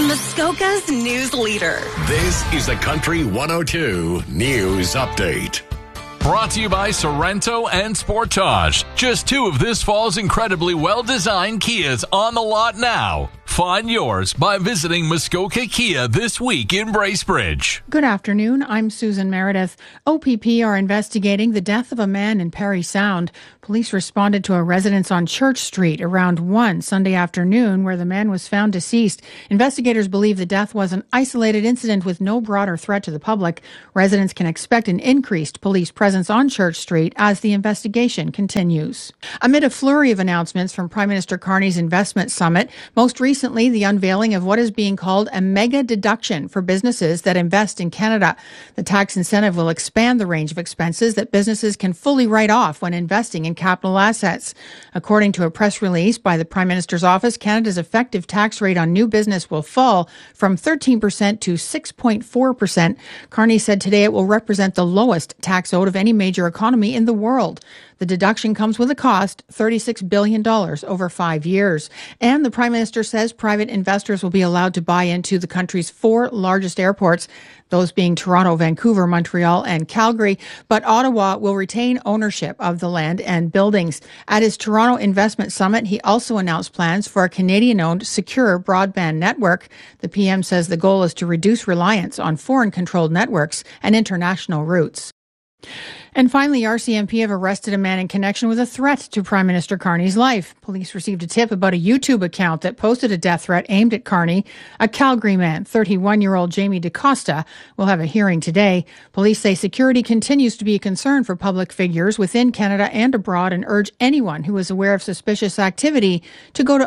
Muskoka's news leader. This is the Country 102 News Update. Brought to you by Sorrento and Sportage. Just two of this fall's incredibly well-designed Kias on the lot now. Find yours by visiting Muskoka Kia this week in Bracebridge. Good afternoon. I'm Susan Meredith. OPP are investigating the death of a man in Parry Sound. Police responded to a residence on Church Street around 1 Sunday afternoon where the man was found deceased. Investigators believe the death was an isolated incident with no broader threat to the public. Residents can expect an increased police presence on Church Street as the investigation continues. Amid a flurry of announcements from Prime Minister Carney's investment summit, most recently the unveiling of what is being called a mega deduction for businesses that invest in Canada. The tax incentive will expand the range of expenses that businesses can fully write off when investing in capital assets. According to a press release by the Prime Minister's office, Canada's effective tax rate on new business will fall from 13% to 6.4%. Carney said today it will represent the lowest tax owed of any major economy in the world. The deduction comes with a cost, $36 billion over 5 years. And the Prime Minister says private investors will be allowed to buy into the country's 4 largest airports, those being Toronto, Vancouver, Montreal, and Calgary. But Ottawa will retain ownership of the land and buildings. At his Toronto Investment Summit, he also announced plans for a Canadian-owned secure broadband network. The PM says the goal is to reduce reliance on foreign-controlled networks and international routes. And finally, RCMP have arrested a man in connection with a threat to Prime Minister Carney's life. Police received a tip about a YouTube account that posted a death threat aimed at Carney. A Calgary man, 31-year-old Jamie DaCosta, will have a hearing today. Police say security continues to be a concern for public figures within Canada and abroad and urge anyone who is aware of suspicious activity to go to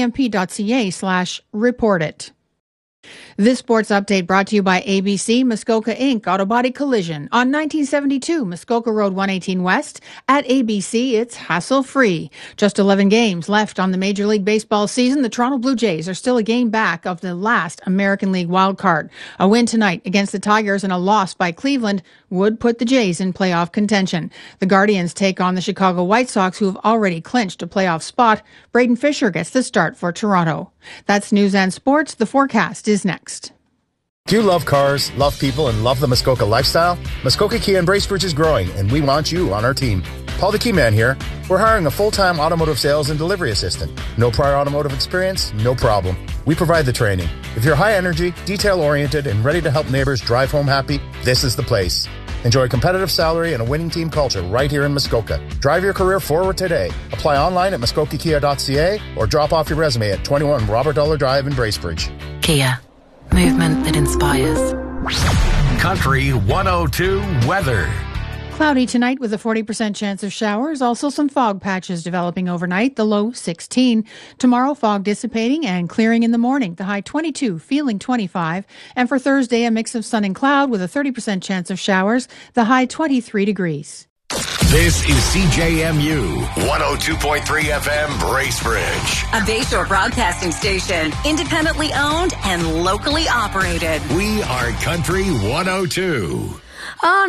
rcmp.ca/report it. This sports update brought to you by ABC Muskoka Inc. Auto Body Collision on 1972 Muskoka Road 118 West. At ABC, it's hassle-free. Just 11 games left on the Major League Baseball season. The Toronto Blue Jays are still a game back of the last American League wildcard. A win tonight against the Tigers and a loss by Cleveland would put the Jays in playoff contention. The Guardians take on the Chicago White Sox, who have already clinched a playoff spot. Braden Fisher gets the start for Toronto. That's news and sports. The forecast is next. Do you love cars, love people, and love the Muskoka lifestyle? Muskoka Kia in Bracebridge is growing, and we want you on our team. Paul the Key Man here. We're hiring a full-time automotive sales and delivery assistant. No prior automotive experience? No problem. We provide the training. If you're high energy, detail-oriented, and ready to help neighbors drive home happy, this is the place. Enjoy a competitive salary and a winning team culture right here in Muskoka. Drive your career forward today. Apply online at muskokakia.ca or drop off your resume at 21 Robert Dollar Drive in Bracebridge. Kia. Movement that inspires. Country 102 weather. Cloudy tonight with a 40% chance of showers. Also some fog patches developing overnight. The low 16. Tomorrow, fog dissipating and clearing in the morning. The high 22, feeling 25. And for Thursday, a mix of sun and cloud with a 30% chance of showers. The high 23 degrees. This is CJMU 102.3 FM Bracebridge. A Bayshore broadcasting station, independently owned and locally operated. We are Country 102. Oh,